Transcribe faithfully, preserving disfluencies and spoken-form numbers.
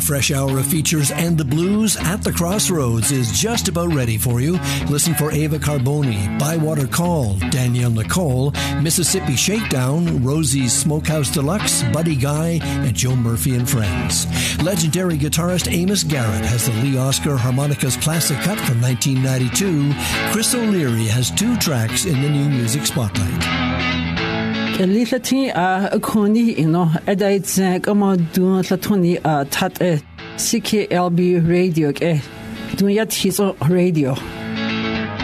A fresh hour of features and the blues at the Crossroads is just about ready for you. Listen for Ava Carboni, Bywater Call, Danielle Nicole, Mississippi Shakedown, Rosie's Smokehouse Deluxe, Buddy Guy, and Joe Murphy and Friends. Legendary guitarist Amos Garrett has the Lee Oscar Harmonicas Classic Cut from nineteen ninety-two. Chris O'Leary has two tracks in the New Music Spotlight. Lilati a koni ino edait kama dun latoni a tat C K L B radio ke dunyat hiso radio.